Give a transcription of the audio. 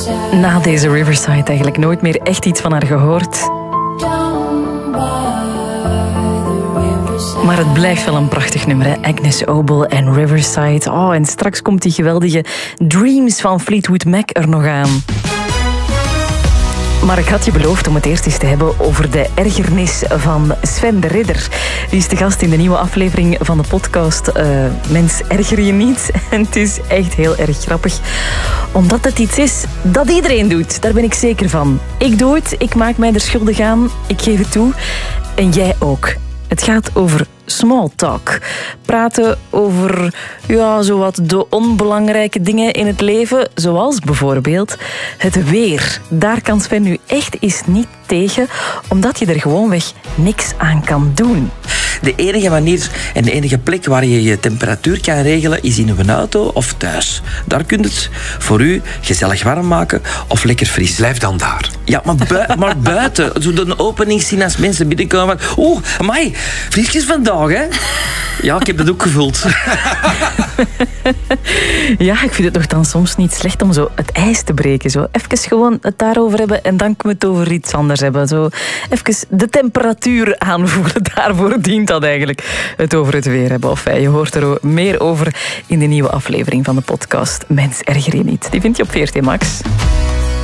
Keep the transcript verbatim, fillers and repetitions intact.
Na deze Riverside eigenlijk nooit meer echt iets van haar gehoord. Maar het blijft wel een prachtig nummer, hè? Agnes Obel en Riverside. Oh, en straks komt die geweldige Dreams van Fleetwood Mac er nog aan. Maar ik had je beloofd om het eerst eens te hebben over de ergernis van Sven de Ridder. Die is de gast in de nieuwe aflevering van de podcast uh, Mens, erger je niet. En het is echt heel erg grappig. Omdat het iets is dat iedereen doet. Daar ben ik zeker van. Ik doe het, ik maak mij er schuldig aan, ik geef het toe. En jij ook. Het gaat over small talk. Praten over ja, zowat de onbelangrijke dingen in het leven, zoals bijvoorbeeld het weer. Daar kan Sven nu echt eens niet tegen, omdat je er gewoonweg niks aan kan doen. De enige manier en de enige plek waar je je temperatuur kan regelen is in een auto of thuis. Daar kun je het voor u gezellig warm maken of lekker fris. Blijf dan daar. Ja, maar, bui- maar buiten. Zo de openingszin als mensen binnenkomen. Oeh, amai, frisjes vandaag, hè? Ja, ik heb dat ook gevuld. Ja, ik vind het nogthans soms niet slecht om zo het ijs te breken. Zo even gewoon het daarover hebben en dan kunnen we het over iets anders hebben. Zo even de temperatuur aanvoelen. Daarvoor dient dat eigenlijk. Het over het weer hebben. Of je hoort er ook meer over in de nieuwe aflevering van de podcast Mens, erger je niet. Die vind je op V R T Max.